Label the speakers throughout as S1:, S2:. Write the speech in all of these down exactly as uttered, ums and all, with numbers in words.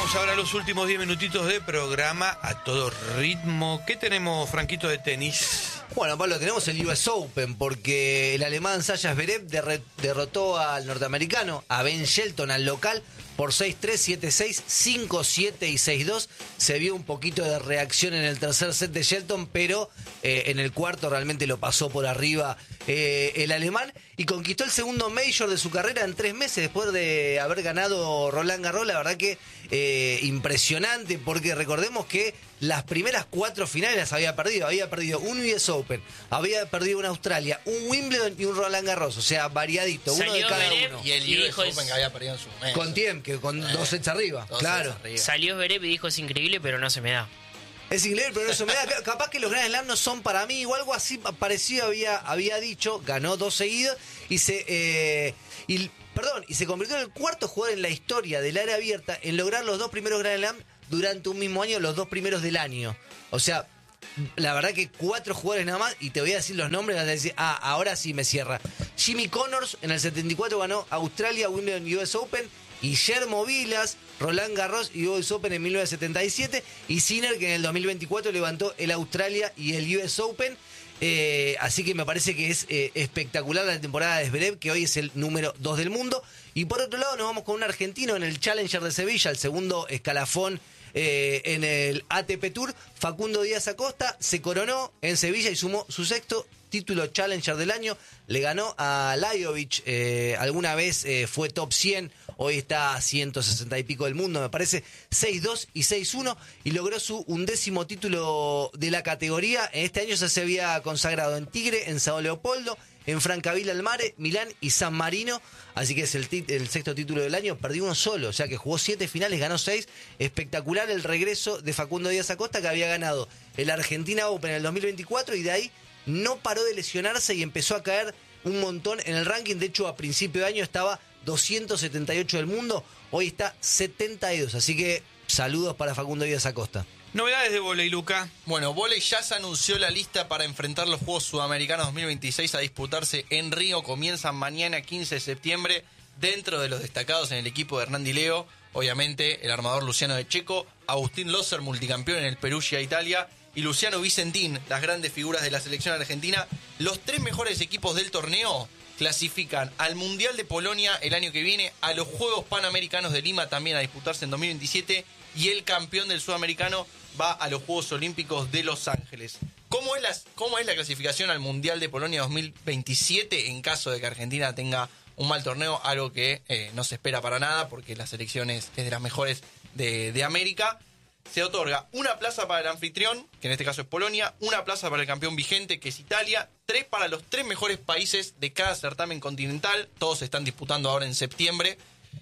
S1: Vamos ahora a los últimos diez minutitos de programa a todo ritmo. ¿Qué tenemos, Franquito, de tenis?
S2: Bueno, Pablo, tenemos el U S Open porque el alemán Sasha Zverev derre- derrotó al norteamericano, a Ben Shelton, al local, por seis tres, siete seis, cinco siete y seis dos. Se vio un poquito de reacción en el tercer set de Shelton, pero eh, en el cuarto realmente lo pasó por arriba eh, el alemán y conquistó el segundo Major de su carrera en tres meses después de haber ganado Roland Garros. La verdad que eh, impresionante, porque recordemos que las primeras cuatro finales las había perdido. Había perdido un U S Open, había perdido un Australia, un Wimbledon y un Roland Garros. O sea, variadito, uno de
S3: Salió
S2: cada
S3: Zverev
S2: uno.
S4: Y el
S3: Y
S4: U S
S3: dijo
S4: Open
S3: es-
S4: que había perdido en su momento.
S2: Con tiempo, con
S4: Eh,
S2: dos sets arriba.
S4: Dos
S2: claro.
S4: sets arriba.
S3: Salió Zverev y dijo es increíble, pero no se me da.
S2: Es inglés, pero eso me da. Capaz que los Grand Slam no son para mí, o algo así parecido había, había dicho. Ganó dos seguidos y se. Eh, y, perdón, y se convirtió en el cuarto jugador en la historia del área abierta en lograr los dos primeros Grand Slam durante un mismo año, los dos primeros del año. O sea, la verdad que cuatro jugadores nada más, y te voy a decir los nombres, vas a decir, ah, ahora sí me cierra. Jimmy Connors en el setenta y cuatro ganó Australia, Wimbledon y U S Open. Guillermo Vilas, Roland Garros y U S Open en mil novecientos setenta y siete. Y Sinner, que en el dos mil veinticuatro levantó el Australia y el U S Open. Eh, así que me parece que es eh, espectacular la temporada de Zverev, que hoy es el número dos del mundo. Y por otro lado nos vamos con un argentino en el Challenger de Sevilla, el segundo escalafón eh, en el A T P Tour. Facundo Díaz Acosta se coronó en Sevilla y sumó su sexto título Challenger del año. Le ganó a Lajovic, eh, alguna vez eh, fue top cien, hoy está a ciento sesenta y pico del mundo, me parece, seis dos y seis uno, y logró su undécimo título de la categoría. En este año ya se había consagrado en Tigre, en Sao Leopoldo, en Francavilla al Mare, Milán y San Marino, así que es el, tit- el sexto título del año. Perdió uno solo, o sea que jugó siete finales, ganó seis. Espectacular el regreso de Facundo Díaz Acosta, que había ganado el Argentina Open en el dos mil veinticuatro y de ahí no paró de lesionarse y empezó a caer un montón en el ranking. De hecho, a principio de año estaba doscientos setenta y ocho del mundo, hoy está setenta y dos, así que saludos para Facundo Díaz Acosta.
S1: Novedades de vóley, Luca.
S4: Bueno, vóley ya se anunció la lista para enfrentar los Juegos Sudamericanos dos mil veintiséis a disputarse en Río. Comienzan mañana quince de septiembre. Dentro de los destacados en el equipo de Hernán Di Leo, obviamente el armador Luciano de Checo, Agustín Loser, multicampeón en el Perugia, Italia, y Luciano Vicentín, las grandes figuras de la selección argentina. Los tres mejores equipos del torneo clasifican al Mundial de Polonia el año que viene, a los Juegos Panamericanos de Lima también a disputarse en dos mil veintisiete, y el campeón del Sudamericano va a los Juegos Olímpicos de Los Ángeles. ¿Cómo es la, cómo es la clasificación al Mundial de Polonia dos mil veintisiete en caso de que Argentina tenga un mal torneo? Algo que eh, no se espera para nada, porque la selección es, es de las mejores de, de América. Se otorga una plaza para el anfitrión, que en este caso es Polonia, una plaza para el campeón vigente, que es Italia, tres para los tres mejores países de cada certamen continental, todos se están disputando ahora en septiembre,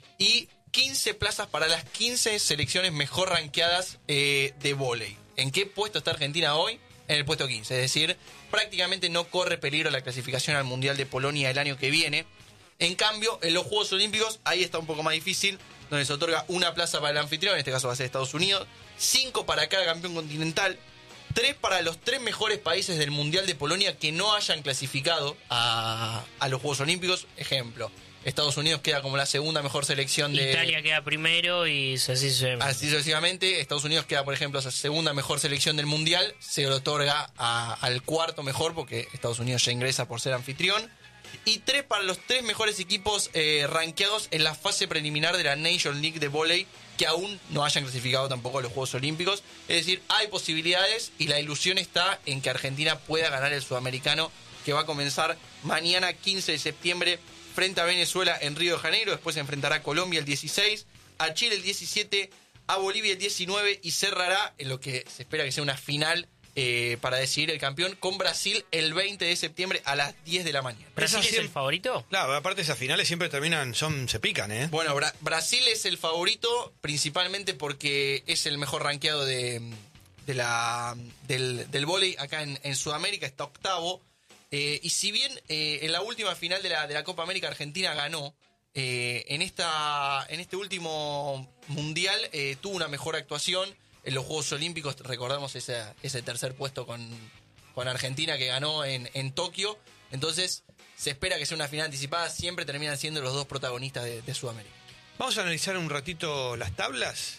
S4: y quince plazas para las quince selecciones mejor rankeadas eh, de vóley. ¿En qué puesto está Argentina hoy? En el puesto quince, es decir, prácticamente no corre peligro la clasificación al Mundial de Polonia el año que viene. En cambio, en los Juegos Olímpicos, ahí está un poco más difícil, donde se otorga una plaza para el anfitrión, en este caso va a ser Estados Unidos, cinco para cada campeón continental, tres para los tres mejores países del Mundial de Polonia que no hayan clasificado a, a los Juegos Olímpicos. Ejemplo, Estados Unidos queda como la segunda mejor selección de...
S3: Italia queda primero y así sucesivamente.
S4: Así sucesivamente. Estados Unidos queda, por ejemplo, esa segunda mejor selección del Mundial, se le otorga a- al cuarto mejor, porque Estados Unidos ya ingresa por ser anfitrión. Y tres para los tres mejores equipos eh, rankeados en la fase preliminar de la Nation League de Volley, que aún no hayan clasificado tampoco a los Juegos Olímpicos. Es decir, hay posibilidades y la ilusión está en que Argentina pueda ganar el Sudamericano, que va a comenzar mañana quince de septiembre frente a Venezuela en Río de Janeiro. Después se enfrentará a Colombia el dieciséis, a Chile el diecisiete, a Bolivia el diecinueve y cerrará en lo que se espera que sea una final eh, para decidir el campeón con Brasil el veinte de septiembre a las diez de la mañana.
S3: ¿Brasil
S1: Esas
S3: es
S1: siempre-
S3: el favorito?
S1: Claro, aparte esas finales siempre terminan, son, se pican, ¿eh?
S4: Bueno, Bra- Brasil es el favorito principalmente porque es el mejor rankeado de, de la, del, del vóley acá en, en Sudamérica, está octavo. Eh, y si bien eh, en la última final de la, de la Copa América Argentina ganó, eh, en, esta, en este último mundial eh, tuvo una mejor actuación. En los Juegos Olímpicos recordamos ese, ese tercer puesto con, con Argentina que ganó en, en Tokio. Entonces se espera que sea una final anticipada, siempre terminan siendo los dos protagonistas de, de Sudamérica.
S1: Vamos a analizar un ratito las tablas.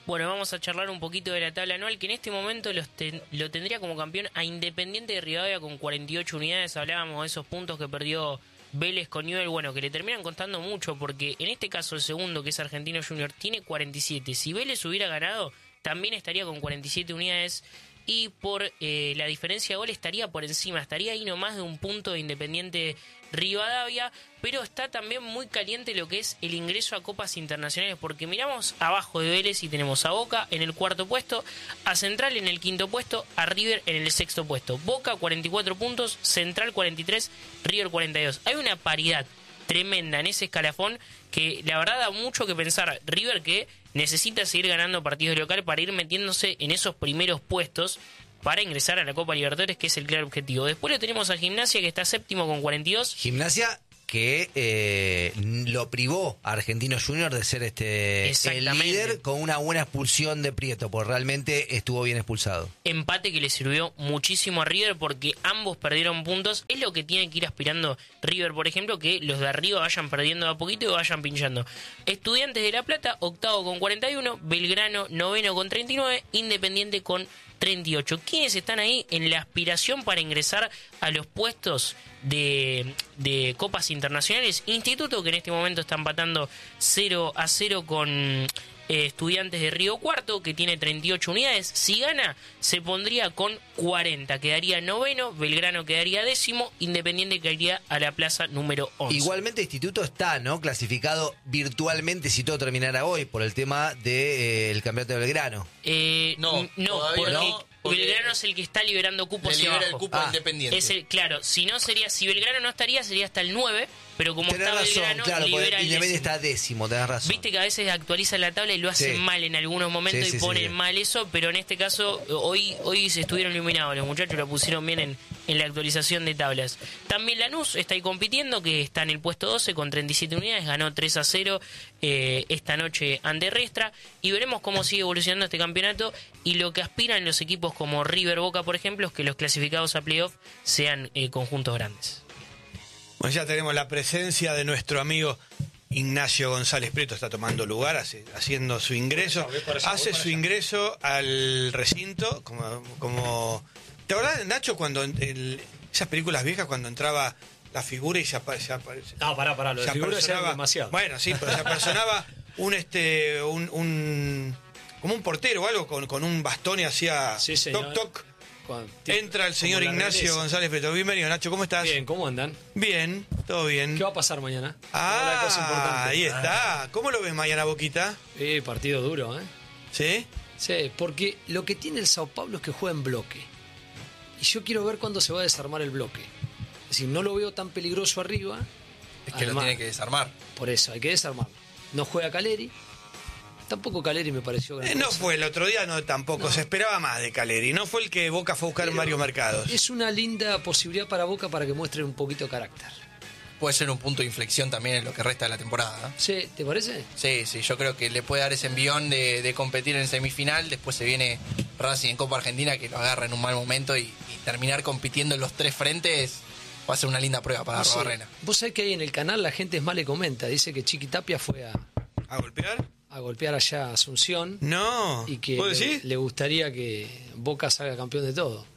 S3: Bueno, vamos a charlar un poquito de la tabla anual, que en este momento los ten, lo tendría como campeón a Independiente de Rivadavia con cuarenta y ocho unidades. Hablábamos de esos puntos que perdió Vélez con Newell, bueno, que le terminan costando mucho, porque en este caso el segundo, que es Argentino Junior, tiene cuarenta y siete. Si Vélez hubiera ganado, también estaría con cuarenta y siete unidades, y por eh, la diferencia de gol estaría por encima, estaría ahí nomás de un punto de Independiente Rivadavia, pero está también muy caliente lo que es el ingreso a copas internacionales, porque miramos abajo de Vélez y tenemos a Boca en el cuarto puesto, a Central en el quinto puesto, a River en el sexto puesto. Boca cuarenta y cuatro puntos, Central cuarenta y tres, River cuarenta y dos. Hay una paridad tremenda en ese escalafón que la verdad da mucho que pensar. River, que necesita seguir ganando partidos locales para ir metiéndose en esos primeros puestos para ingresar a la Copa Libertadores, que es el claro objetivo. Después lo tenemos a Gimnasia, que está séptimo con cuarenta y dos.
S2: Gimnasia que eh, lo privó a Argentino Junior de ser este el líder, con una buena expulsión de Prieto, porque realmente estuvo bien expulsado.
S3: Empate que le sirvió muchísimo a River, porque ambos perdieron puntos. Es lo que tiene que ir aspirando River, por ejemplo, que los de arriba vayan perdiendo de a poquito y vayan pinchando. Estudiantes de La Plata, octavo con cuarenta y uno, Belgrano noveno con treinta y nueve, Independiente con treinta y ocho. ¿Quiénes están ahí en la aspiración para ingresar a los puestos de, de copas internacionales? Instituto, que en este momento está empatando cero a cero con eh, Estudiantes de Río Cuarto, que tiene treinta y ocho unidades. Si gana, se pondría con cuarenta, quedaría noveno. Belgrano quedaría décimo, Independiente quedaría a la plaza número once.
S2: Igualmente Instituto está, ¿no?, clasificado virtualmente, si todo terminara hoy, por el tema del de, eh, campeonato de Belgrano.
S3: Eh,
S4: no,
S3: no, porque,
S4: no, porque
S3: Belgrano es el que está liberando cupos hacia
S4: libera
S3: abajo.
S4: el cupo
S2: ah,
S4: Independiente.
S3: Es el, claro, si no sería, si Belgrano no estaría, sería hasta el nueve, pero como
S2: Tenés
S3: está
S2: razón,
S3: Belgrano,
S2: claro,
S3: libera el
S2: Independiente
S3: décimo.
S2: está décimo, tenés razón.
S3: Viste que a veces actualiza la tabla y lo hacen
S2: Sí.
S3: mal en algunos momentos
S2: Sí, sí,
S3: y ponen
S2: sí, sí.
S3: mal eso, pero en este caso hoy hoy se estuvieron iluminados, los muchachos lo pusieron bien en, en la actualización de tablas. También Lanús está ahí compitiendo, que está en el puesto doce con treinta y siete unidades, ganó tres a cero eh, esta noche ante Riestra, y veremos cómo sigue evolucionando este campeonato, y lo que aspiran los equipos como River, Boca, por ejemplo, es que los clasificados a playoff sean eh, conjuntos grandes.
S1: Bueno, ya tenemos la presencia de nuestro amigo Ignacio González Prieto, está tomando lugar, hace, haciendo su ingreso.
S5: allá,
S1: Hace su ingreso al recinto, como... como... ¿Te acordás, Nacho, cuando en el- esas películas viejas, cuando entraba la figura y se aparecía...
S5: No, pará, pará, lo de figura ya es demasiado.
S1: Bueno, sí, pero se apersonaba un, este, un, un... como un portero o algo, con, con un bastón y hacía
S5: Sí, señor.
S1: toc, toc.
S5: Cuando-
S1: Entra el señor
S5: como la
S1: Ignacio
S5: realeza.
S1: González Prieto. Bienvenido, Nacho, ¿cómo estás?
S5: Bien, ¿cómo andan?
S1: Bien, todo bien.
S5: ¿Qué va a pasar mañana? Una cosa
S1: Ah,
S5: importante.
S1: ahí está. ¿Cómo lo ves mañana, Boquita?
S5: Eh, partido duro, ¿eh?
S1: ¿Sí?
S5: Sí, porque lo que tiene el Sao Paulo es que juega en bloque. Y yo quiero ver cuándo se va a desarmar el bloque. Es decir, no lo veo tan peligroso arriba.
S4: Es que
S5: Además,
S4: lo tiene que desarmar.
S5: Por eso, hay que desarmarlo. No juega Caleri. Tampoco Caleri me pareció gran
S1: Eh, no
S5: cosa.
S1: fue el otro día, no tampoco.
S5: No.
S1: Se esperaba más de Caleri. No fue el que Boca fue a buscar en
S5: Pero
S1: varios mercados.
S5: Es una linda posibilidad para Boca para que muestre un poquito de carácter.
S4: Puede ser un punto de inflexión también en lo que resta de la temporada. ¿eh?
S5: Sí, ¿te parece?
S4: Sí, sí, yo creo que le puede dar ese envión de, de competir en semifinal. Después se viene Racing en Copa Argentina, que lo agarra en un mal momento, y, y terminar compitiendo en los tres frentes va a ser una linda prueba para
S5: No sé.
S4: Arrobarrena.
S5: Vos sabés que ahí en el canal la gente es más le comenta. Dice que Chiqui Tapia fue a,
S1: ¿A golpear?
S5: a golpear allá a Asunción.
S1: No.
S5: Y que
S1: ¿Vos
S5: le,
S1: decís?
S5: le gustaría que Boca salga campeón de todo.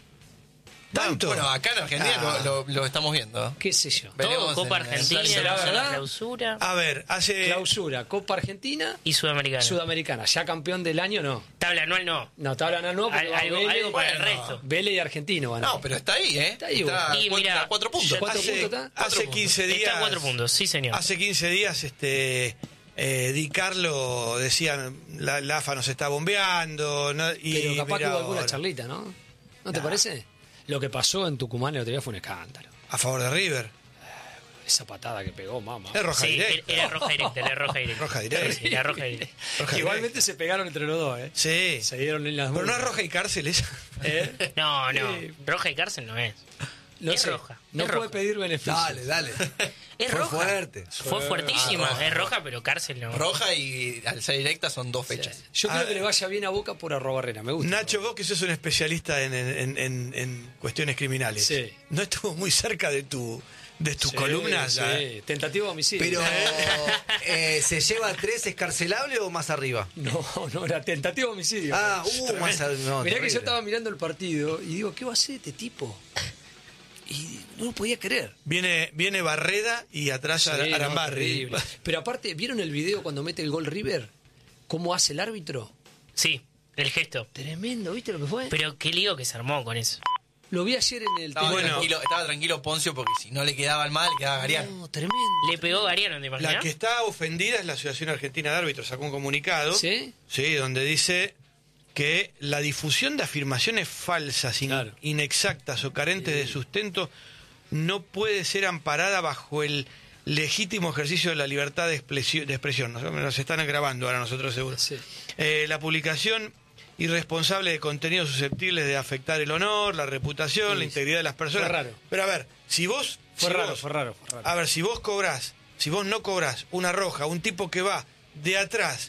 S1: ¿Tanto?
S4: Bueno, acá en Argentina
S1: Ah.
S4: lo, lo- lo estamos viendo.
S5: ¿Qué sé yo?
S4: Veremos
S3: Todo, Copa
S4: en- en-
S3: Argentina,
S5: ¿será
S3: la
S5: verdad?
S3: clausura
S1: A ver, hace...
S5: Clausura, Copa Argentina,
S3: y Sudamericana.
S5: Sudamericana. Ya campeón del año, no.
S3: Tabla anual no.
S5: No, tabla no, no,
S3: Al-
S5: pero va
S3: algo,
S5: Vélez,
S3: algo para el
S4: bueno.
S3: resto.
S5: Vélez y Argentino van a
S4: No, pero está ahí, ¿eh?
S5: Está ahí,
S4: Está
S5: bueno.
S3: Y
S4: a
S3: mirá,
S4: a cuatro puntos.
S5: ¿Cuatro
S1: hace,
S5: puntos está?
S1: hace
S4: Cuatro
S1: quince días...
S3: Está a cuatro puntos, sí señor.
S1: Hace quince días, este... Eh, Di Carlo decía, la, la A F A nos está bombeando. ¿no? Y
S5: Pero capaz que
S1: mirá
S5: hubo alguna
S1: ahora,
S5: charlita, ¿no? ¿No te
S1: Nah.
S5: parece? Lo que pasó en Tucumán el otro día fue un escándalo.
S1: a favor de River.
S5: Esa patada que pegó, mamá.
S1: Es roja
S3: Sí,
S1: directa.
S3: era roja directa, era roja directa.
S1: Roja directa.
S3: Sí, era roja directa.
S1: Roja
S5: Igualmente
S1: directa.
S5: se pegaron entre los dos, ¿eh?
S1: Sí.
S5: Se dieron en las
S1: Pero no
S5: manos.
S1: es roja y cárcel esa.
S5: ¿Eh?
S3: No, no,
S5: Sí.
S3: roja y cárcel no es.
S5: No
S3: es
S5: sé.
S3: roja.
S5: No
S3: es
S5: puede
S3: roja.
S5: pedir beneficios.
S2: Dale, dale.
S3: Es
S2: Fue
S3: roja.
S2: fuerte.
S3: Fue fuertísima.
S4: Ah, roja.
S3: Es roja, pero cárcel no.
S4: Roja y al ser directa son dos fechas.
S5: Yo
S1: Ah,
S5: creo que le vaya bien a Boca por Arrobarrena, me gusta.
S1: Nacho, vos que sos un especialista en, en- en- en cuestiones criminales.
S5: Sí.
S1: ¿No estuvo muy cerca de tu de tus
S5: Sí,
S1: columnas.
S5: sí.
S1: la-
S5: Tentativo de homicidio.
S2: Pero, eh, ¿se lleva a tres escarcelable o más arriba?
S5: No, no, era tentativo de homicidio.
S2: Ah, uh, más arriba. No,
S5: Mirá que
S2: terrible.
S5: yo estaba mirando el partido y digo, ¿qué va a hacer este tipo? Y no lo podía creer.
S1: Viene, viene Barreda y atrás
S5: Sí,
S1: Ara-
S5: no,
S1: Arambarri.
S5: terrible. Pero aparte, ¿vieron el video cuando mete el gol River? ¿Cómo hace el árbitro?
S3: Sí, el gesto.
S5: Tremendo, ¿viste lo que fue?
S3: Pero qué lío que se armó con eso.
S5: Lo vi ayer en el
S4: Estaba,
S1: Bueno.
S4: tranquilo, estaba tranquilo Poncio porque si no le quedaba el mal, le quedaba Gariano.
S5: No, tremendo.
S3: Le pegó Gariano, ¿te
S1: La
S3: imaginas?
S1: que está ofendida es la Asociación Argentina de Árbitros. Sacó un comunicado.
S5: ¿Sí?
S1: Sí, donde dice que la difusión de afirmaciones falsas, in-
S5: Claro.
S1: inexactas o carentes de sustento no puede ser amparada bajo el legítimo ejercicio de la libertad de expresión. De expresión. Nos, nos están grabando ahora nosotros seguro.
S5: Sí.
S1: Eh, la publicación irresponsable de contenidos susceptibles de afectar el honor, la reputación,
S5: Sí,
S1: la integridad de las personas.
S5: fue raro.
S1: Pero a ver, si vos...
S5: Fue
S1: si
S5: raro,
S1: vos-
S5: fue raro, fue raro.
S1: A ver, si vos cobrás, si vos no cobrás una roja, un tipo que va de atrás,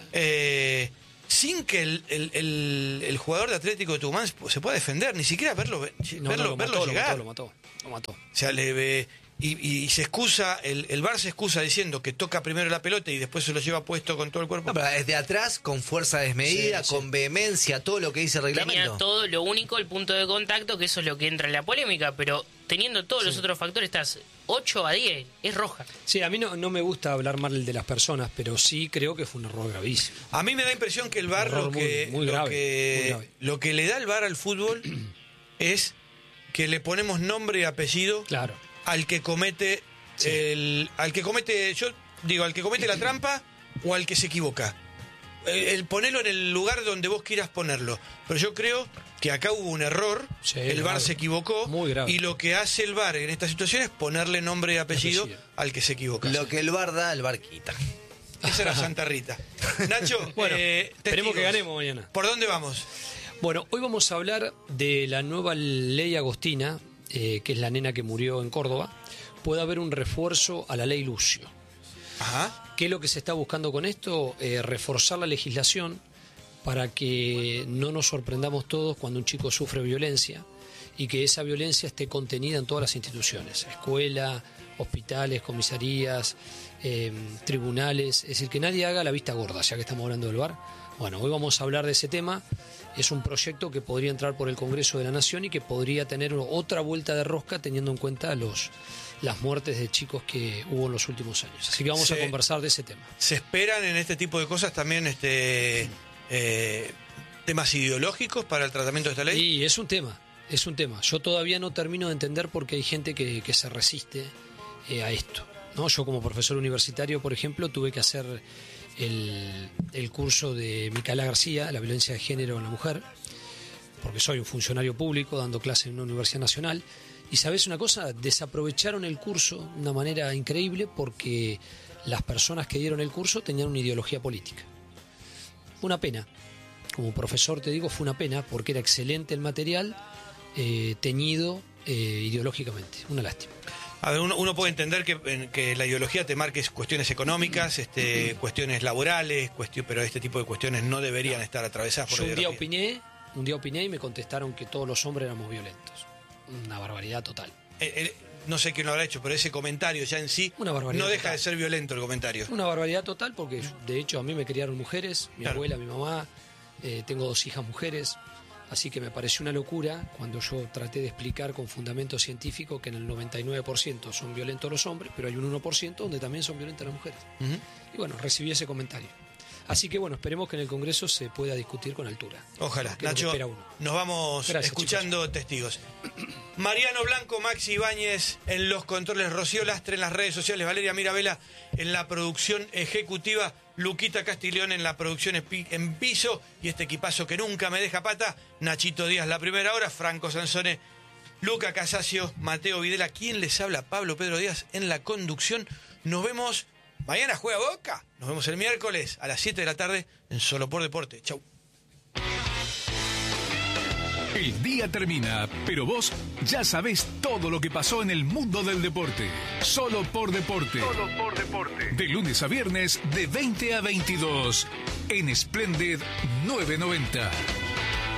S1: eh, sin que el, el- el- el jugador de Atlético de Tucumán se pueda defender, ni siquiera verlo, ve-
S5: No,
S1: verlo,
S5: no, lo
S1: verlo
S5: mató, lo
S1: llegar.
S5: mató, lo mató, lo mató.
S1: O sea, le ve- y, y se excusa, el, el V A R se excusa diciendo que toca primero la pelota y después se lo lleva puesto con todo el cuerpo.
S2: No, pero desde atrás, con fuerza desmedida,
S5: Sí, sí.
S2: con vehemencia, todo lo que dice el
S3: Tenía
S2: reglamento.
S3: todo, lo único, el punto de contacto, que eso es lo que entra en la polémica, pero teniendo todos los otros factores, estás ocho a diez, es roja.
S5: Sí, a mí no, no me gusta hablar mal de las personas, pero sí creo que fue un error gravísimo.
S1: A mí me da impresión que el V A R
S5: Un
S1: lo
S5: error
S1: que,
S5: muy- muy
S1: lo,
S5: grave,
S1: que
S5: muy grave.
S1: lo que le da el V A R al fútbol es que le ponemos nombre y apellido
S5: Claro.
S1: al que comete
S5: Sí.
S1: el al que comete yo digo al que comete la trampa o al que se equivoca. El, el ponerlo en el lugar donde vos quieras ponerlo. Pero yo creo que acá hubo un error,
S5: Sí,
S1: el V A R
S5: grave.
S1: se equivocó
S5: Muy grave.
S1: y lo que hace el V A R en esta situación es ponerle nombre y apellido,
S5: Apellido.
S1: al que se equivoca.
S2: Lo que el bar da, el bar quita.
S1: Esa era Santa Rita. Nacho,
S5: Bueno,
S1: eh,
S5: esperemos
S1: testigos.
S5: que ganemos mañana.
S1: ¿Por dónde vamos?
S5: Bueno, hoy vamos a hablar de la nueva ley Agostina, eh, que es la nena que murió en Córdoba. Puede haber un refuerzo a la ley Lucio.
S1: Ajá.
S5: ¿Qué es lo que se está buscando con esto? Eh, reforzar la legislación para que no nos sorprendamos todos cuando un chico sufre violencia y que esa violencia esté contenida en todas las instituciones, escuela, hospitales, comisarías, eh, tribunales, es decir, que nadie haga la vista gorda, ya que estamos hablando del V A R. Bueno, hoy vamos a hablar de ese tema. Es un proyecto que podría entrar por el Congreso de la Nación y que podría tener otra vuelta de rosca teniendo en cuenta los, las muertes de chicos que hubo en los últimos años. Así que vamos
S1: Sí.
S5: a conversar de ese tema.
S1: ¿Se esperan en este tipo de cosas también este eh, temas ideológicos para el tratamiento de esta ley?
S5: Y es un tema, es un tema. Yo todavía no termino de entender por qué hay gente que, que se resiste eh, a esto, ¿no? Yo como profesor universitario, por ejemplo, tuve que hacer el, el curso de Micaela García, la violencia de género en la mujer, porque soy un funcionario público dando clase en una universidad nacional. Y sabes una cosa, desaprovecharon el curso de una manera increíble porque las personas que dieron el curso tenían una ideología política. Una pena. Como profesor te digo, fue una pena porque era excelente el material, eh, teñido eh, ideológicamente. Una lástima.
S1: A ver, uno, uno puede entender que, en- que la ideología te marque cuestiones económicas, este, cuestiones laborales, cuestión, pero este tipo de cuestiones no deberían estar atravesadas por
S5: Yo
S1: la
S5: un día
S1: ideología.
S5: opiné, un día opiné y me contestaron que todos los hombres éramos violentos. Una barbaridad total.
S1: Eh, eh, no sé quién lo habrá hecho, pero ese comentario ya en sí
S5: Una barbaridad
S1: no deja
S5: total.
S1: de ser violento el comentario.
S5: Una barbaridad total porque de hecho a mí me criaron mujeres, mi
S1: Claro.
S5: abuela, mi mamá, eh, tengo dos hijas mujeres, así que me pareció una locura cuando yo traté de explicar con fundamento científico que en el noventa y nueve por ciento son violentos los hombres, pero hay un uno por ciento donde también son violentas las mujeres.
S1: Ujú.
S5: Y bueno, recibí ese comentario. Así que bueno, esperemos que en el Congreso se pueda discutir con altura.
S1: Ojalá.
S5: Que es lo que
S1: Nacho,
S5: espera uno.
S1: nos vamos
S5: Gracias,
S1: escuchando testigos. Mariano Blanco, Maxi Ibáñez en los controles, Rocío Lastre en las redes sociales, Valeria Mirabella en la producción ejecutiva, Luquita Castiglione en la producción epi- en piso y este equipazo que nunca me deja pata, Nachito Díaz la primera hora, Franco Sansone, Luca Casasio, Mateo Videla, quien les habla, Pablo Pedro Díaz en la conducción. Nos vemos, mañana juega Boca, nos vemos el miércoles a las siete de la tarde en Solo por Deporte. Chau.
S6: El día termina, pero vos ya sabés todo lo que pasó en el mundo del deporte. Solo por deporte. Solo por deporte. De lunes a viernes, de veinte a veintidós. En Splendid novecientos noventa.